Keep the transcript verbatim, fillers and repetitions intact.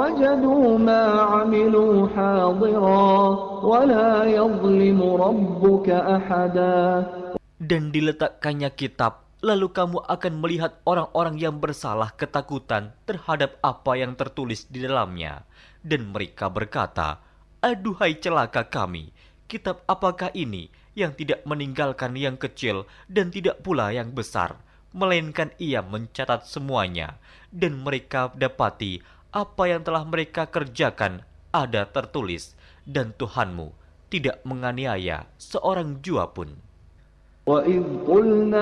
وَوَجَدُوا مَا عَمِلُوا حَاضِرًا وَلَا يَظْلِمُ رَبُّكَ أَحَدًا. Dan diletakkannya kitab, lalu kamu akan melihat orang-orang yang bersalah ketakutan terhadap apa yang tertulis di dalamnya. Dan mereka berkata, aduhai celaka kami, kitab apakah ini yang tidak meninggalkan yang kecil dan tidak pula yang besar, melainkan ia mencatat semuanya. Dan mereka dapati apa yang telah mereka kerjakan ada tertulis, dan Tuhanmu tidak menganiaya seorang jua pun. وَإِذْ قُلْنَا